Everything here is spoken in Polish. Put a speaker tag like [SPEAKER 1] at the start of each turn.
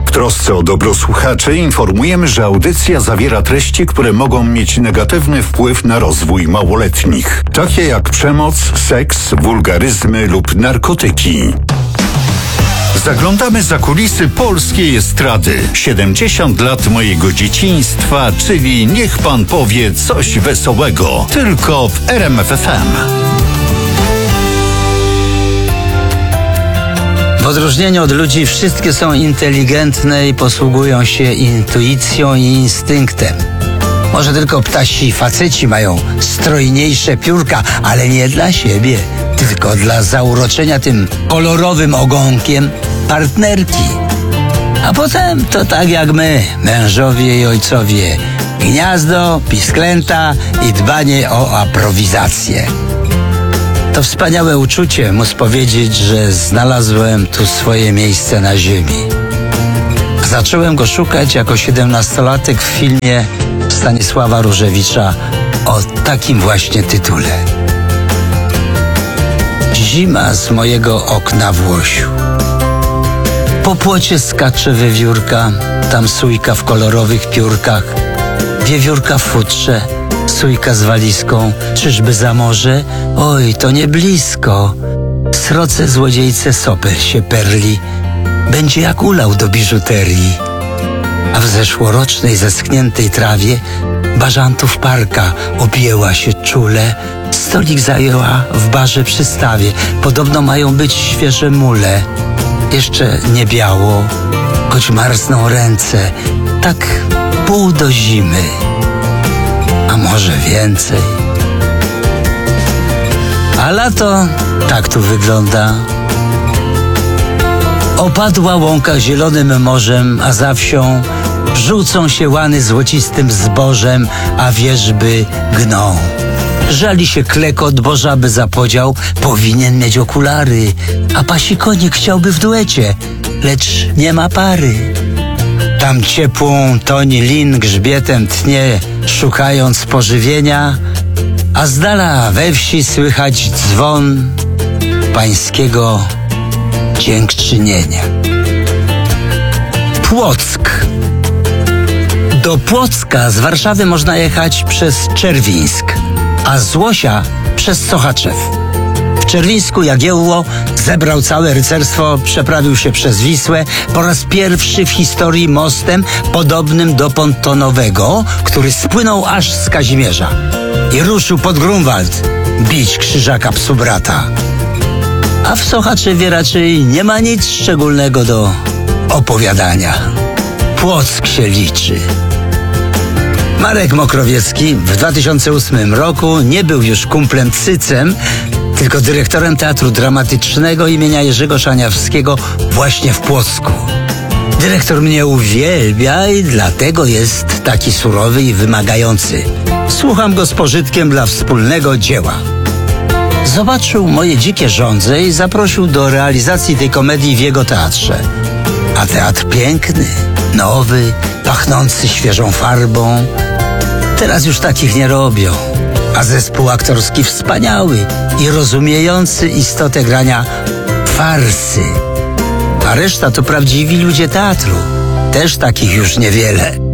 [SPEAKER 1] W trosce o dobro słuchaczy informujemy, że audycja zawiera treści, które mogą mieć negatywny wpływ na rozwój małoletnich, takie jak przemoc, seks, wulgaryzmy lub narkotyki. Zaglądamy za kulisy polskiej estrady. 70 lat mojego dzieciństwa, czyli niech pan powie coś wesołego. Tylko w RMF FM.
[SPEAKER 2] W odróżnieniu od ludzi wszystkie są inteligentne i posługują się intuicją i instynktem. Może tylko ptasi faceci mają strojniejsze piórka, ale nie dla siebie, tylko dla zauroczenia tym kolorowym ogonkiem partnerki. A potem to tak jak my, mężowie i ojcowie. Gniazdo, pisklęta i dbanie o aprowizację. To wspaniałe uczucie móc powiedzieć, że znalazłem tu swoje miejsce na ziemi. Zacząłem go szukać jako 17-latek w filmie Stanisława Różewicza o takim właśnie tytule. Zima z mojego okna w Łosiu. Po płocie skacze wiewiórka, tam sójka w kolorowych piórkach. Wiewiórka w futrze, sójka z walizką. Czyżby za morze? Oj, to nie blisko. Sroce złodziejce sopel się perli. Będzie jak ulał do biżuterii. A w zeszłorocznej zeschniętej trawie bażantów parka objęła się czule. Stolik zajęła w barze przy stawie. Podobno mają być świeże mule. Jeszcze nie biało, choć marzną ręce. Tak pół do zimy, a może więcej. A lato tak tu wygląda. Opadła łąka zielonym morzem, a za wsią rzucą się łany złocistym zbożem, a wierzby gną. Żali się klekot, bo żaby za podział powinien mieć okulary, a pasi konik chciałby w duecie, lecz nie ma pary. Tam ciepłą toni lin grzbietem tnie, szukając pożywienia, a z dala we wsi słychać dzwon pańskiego dziękczynienia. Płock. Do Płocka z Warszawy można jechać przez Czerwińsk, a z Łosia przez Sochaczew. W Czerwińsku Jagiełło zebrał całe rycerstwo, przeprawił się przez Wisłę po raz pierwszy w historii mostem podobnym do pontonowego, który spłynął aż z Kazimierza i ruszył pod Grunwald bić krzyżaka psu brata. A w Sochaczewie raczej nie ma nic szczególnego do opowiadania. Płock się liczy. Marek Mokrowiecki w 2008 roku nie był już kumplem Cycem, tylko dyrektorem Teatru Dramatycznego imienia Jerzego Szaniawskiego właśnie w Płocku. Dyrektor mnie uwielbia i dlatego jest taki surowy i wymagający. Słucham go z pożytkiem dla wspólnego dzieła. Zobaczył moje dzikie żądze i zaprosił do realizacji tej komedii w jego teatrze. A teatr piękny, nowy, pachnący świeżą farbą. Teraz już takich nie robią. A zespół aktorski wspaniały i rozumiejący istotę grania farsy. A reszta to prawdziwi ludzie teatru. Też takich już niewiele.